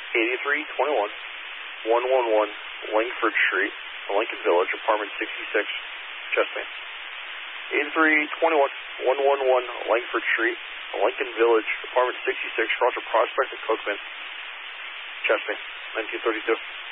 8321 111 Langford Street, Lincoln Village, apartment 66, Chesapeake. 8321 111 Langford Street, Lincoln Village, apartment 66, Roger Prospect and Cookman, Chesapeake, 1932.